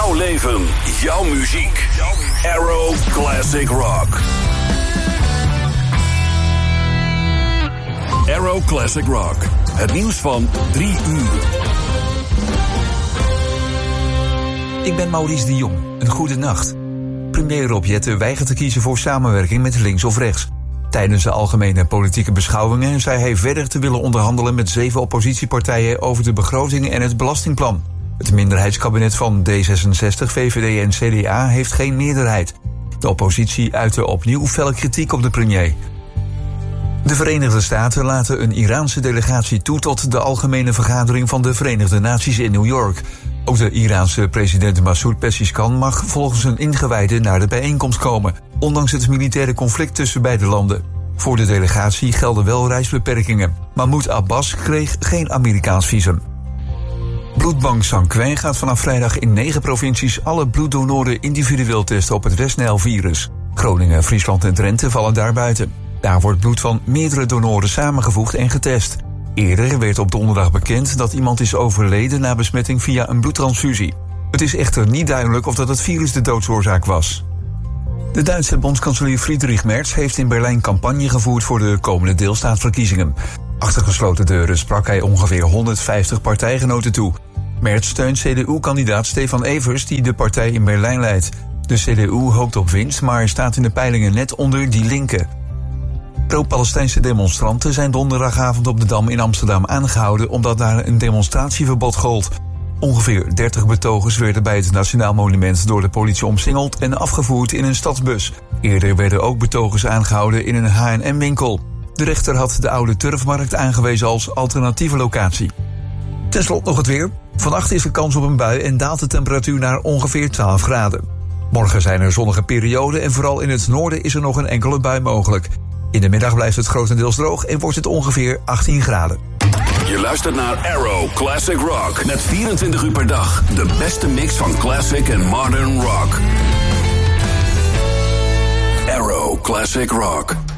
Jouw leven, jouw muziek. Arrow Classic Rock. Arrow Classic Rock. Het nieuws van 3 uur. Ik ben Maurice de Jong. Een goede nacht. Premier Rob Jetten weigert te kiezen voor samenwerking met links of rechts. Tijdens de algemene politieke beschouwingen zei hij verder te willen onderhandelen met 7 oppositiepartijen over de begroting en het belastingplan. Het minderheidskabinet van D66, VVD en CDA heeft geen meerderheid. De oppositie uitte opnieuw felle kritiek op de premier. De Verenigde Staten laten een Iraanse delegatie toe tot de algemene vergadering van de Verenigde Naties in New York. Ook de Iraanse president Massoud Pezeshkian mag volgens een ingewijde naar de bijeenkomst komen, ondanks het militaire conflict tussen beide landen. Voor de delegatie gelden wel reisbeperkingen. Mahmoud Abbas kreeg geen Amerikaans visum. Bloedbank Sanquin gaat vanaf vrijdag in 9 provincies alle bloeddonoren individueel testen op het West-Nijl-virus. Groningen, Friesland en Drenthe vallen daar buiten. Daar wordt bloed van meerdere donoren samengevoegd en getest. Eerder werd op donderdag bekend dat iemand is overleden na besmetting via een bloedtransfusie. Het is echter niet duidelijk of dat het virus de doodsoorzaak was. De Duitse bondskanselier Friedrich Merz heeft in Berlijn campagne gevoerd voor de komende deelstaatverkiezingen. Achter gesloten deuren sprak hij ongeveer 150 partijgenoten toe. Merz steunt CDU-kandidaat Stefan Evers, die de partij in Berlijn leidt. De CDU hoopt op winst, maar staat in de peilingen net onder Die Linke. Pro-Palestijnse demonstranten zijn donderdagavond op de Dam in Amsterdam aangehouden omdat daar een demonstratieverbod gold. Ongeveer 30 betogers werden bij het Nationaal Monument door de politie omsingeld en afgevoerd in een stadsbus. Eerder werden ook betogers aangehouden in een H&M-winkel. De rechter had de oude Turfmarkt aangewezen als alternatieve locatie. Ten slotte nog het weer. Vannacht is er kans op een bui en daalt de temperatuur naar ongeveer 12 graden. Morgen zijn er zonnige perioden en vooral in het noorden is er nog een enkele bui mogelijk. In de middag blijft het grotendeels droog en wordt het ongeveer 18 graden. Je luistert naar Arrow Classic Rock. Met 24 uur per dag de beste mix van classic en modern rock. Arrow Classic Rock.